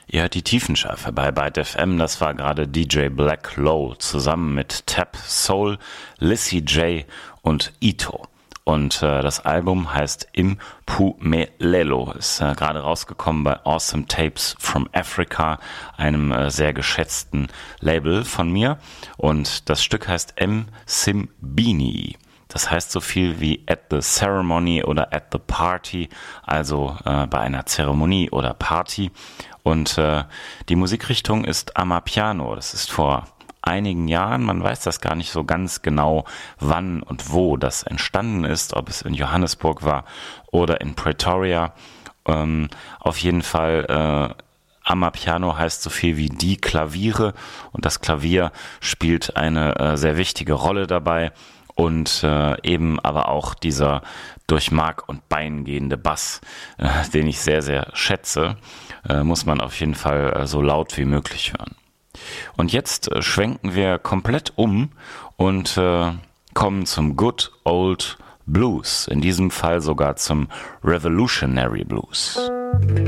Ihr hört die Tiefenschärfe bei Byte FM. Das war gerade DJ Black Low zusammen mit Tap Soul, Lissy J und Ito. Und das Album heißt Impumelelo, ist gerade rausgekommen bei Awesome Tapes from Africa, einem sehr geschätzten Label von mir. Und das Stück heißt Msimbini. Das heißt so viel wie at the ceremony oder at the party, also bei einer Zeremonie oder Party. Und die Musikrichtung ist Amapiano. Das ist vor einigen Jahren, man weiß das gar nicht so ganz genau, wann und wo das entstanden ist, ob es in Johannesburg war oder in Pretoria. Auf jeden Fall Amapiano heißt so viel wie die Klaviere und das Klavier spielt eine sehr wichtige Rolle dabei. Und eben aber auch dieser durch Mark und Bein gehende Bass, den ich sehr, sehr schätze, muss man auf jeden Fall so laut wie möglich hören. Und jetzt schwenken wir komplett um und kommen zum Good Old Blues, in diesem Fall sogar zum Revolutionary Blues.